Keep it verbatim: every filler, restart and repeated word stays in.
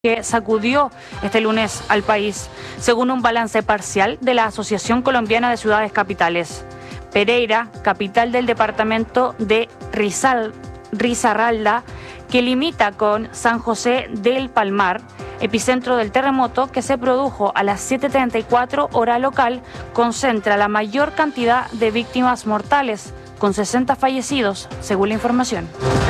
que sacudió este lunes al país, según un balance parcial de la Asociación Colombiana de Ciudades Capitales. Pereira, capital del departamento de Rizal, Risaralda, que limita con San José del Palmar, epicentro del terremoto que se produjo a las siete treinta y cuatro hora local, concentra la mayor cantidad de víctimas mortales, con sesenta fallecidos, según la información.